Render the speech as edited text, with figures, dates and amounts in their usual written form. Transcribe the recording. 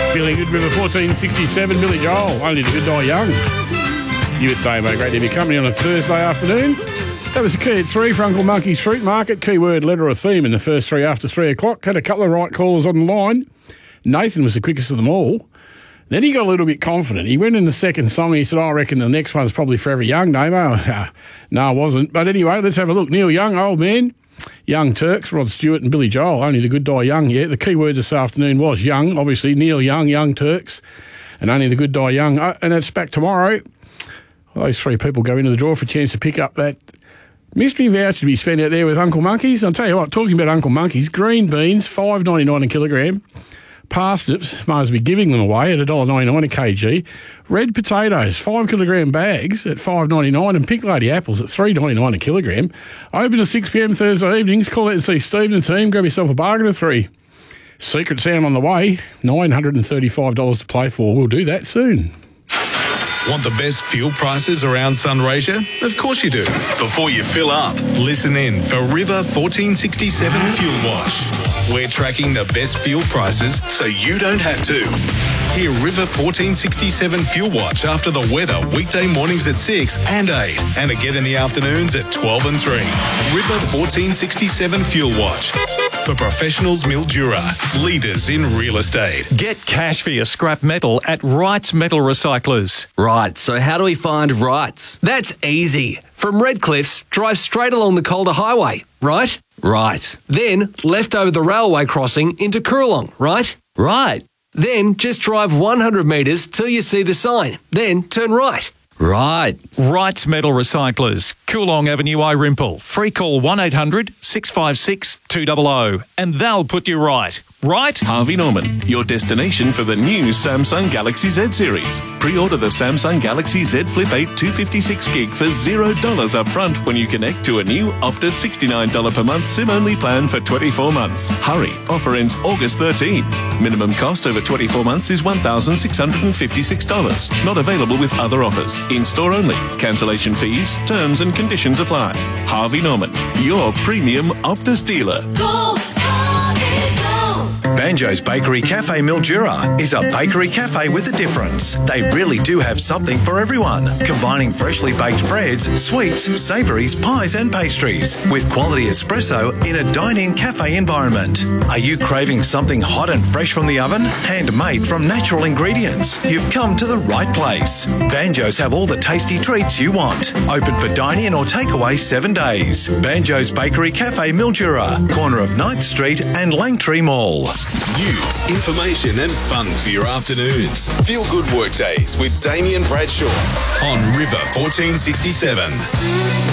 Feeling good, River 1467, Billy Joel. Only the good die young. You with Damo, great to have your company on a Thursday afternoon. That was the key at 3 for Uncle Monkey's Fruit Market. Keyword, letter or theme in the first 3 after 3 o'clock. Had a couple of right callers on the line. Nathan was the quickest of them all. Then he got a little bit confident. He went in the second song and he said, I reckon the next one's probably Forever Young, Damo. No, it wasn't. But anyway, let's have a look. Neil Young, Old Man. Young Turks, Rod Stewart and Billy Joel. Only the good die young, yeah. The key word this afternoon was young, obviously. Neil Young, Young Turks, and only the good die young. And it's back tomorrow. Those 3 people go into the draw for a chance to pick up that mystery voucher to be spent out there with Uncle Monkeys. I'll tell you what, talking about Uncle Monkeys, green beans, $5.99 a kilogram. Parsnips, might as well be giving them away at $1.99 a kg. Red potatoes, 5 kilogram bags at $5.99, and Pink Lady apples at $3.99 a kilogram. Open to 6 p.m. Thursday evenings. Call out and see Steve and the team. Grab yourself a bargain of 3. Secret Sound on the way. $935 to play for. We'll do that soon. Want the best fuel prices around Sunraysia? Of course you do. Before you fill up, listen in for River 1467 Fuel Watch. We're tracking the best fuel prices so you don't have to. Hear River 1467 Fuel Watch after the weather weekday mornings at 6 and 8 and again in the afternoons at 12 and 3. River 1467 Fuel Watch. For professionals, Mildura, leaders in real estate. Get cash for your scrap metal at Wrights Metal Recyclers. Right, so how do we find Wrights? That's easy. From Redcliffs, drive straight along the Calder Highway, right? Right. Then left over the railway crossing into Coorong, right? Right. Then just drive 100 metres till you see the sign. Then turn right. Right. Wrights Metal Recyclers, Coorong Avenue, Irimple. Free call 1800 656 200 and they'll put you right. Right? Harvey Norman, your destination for the new Samsung Galaxy Z series. Pre-order the Samsung Galaxy Z Flip 8 256 gig for $0 up front when you connect to a new Optus $69 per month SIM-only plan for 24 months. Hurry, offer ends August 13. Minimum cost over 24 months is $1,656. Not available with other offers. In-store only. Cancellation fees, terms and conditions apply. Harvey Norman, your premium Optus dealer. Go, Harvey, go! Banjo's Bakery Cafe Mildura is a bakery cafe with a difference. They really do have something for everyone, combining freshly baked breads, sweets, savouries, pies and pastries with quality espresso in a dine-in cafe environment. Are you craving something hot and fresh from the oven? Handmade from natural ingredients? You've come to the right place. Banjo's have all the tasty treats you want. Open for dine-in or takeaway 7 days. Banjo's Bakery Cafe Mildura, corner of 9th Street and Langtree Mall. News, information and fun for your afternoons. Feel good workdays with Damien Bradshaw on River 1467.